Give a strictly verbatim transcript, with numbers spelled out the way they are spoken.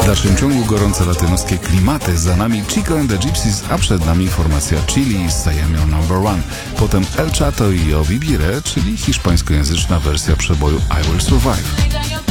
dalszym ciągu gorące latynoskie klimaty. Za nami Chico and the Gypsies, a przed nami formacja Chili z I Am Your Number One. Potem El Chato i Obibire, czyli hiszpańskojęzyczna wersja przeboju I Will Survive.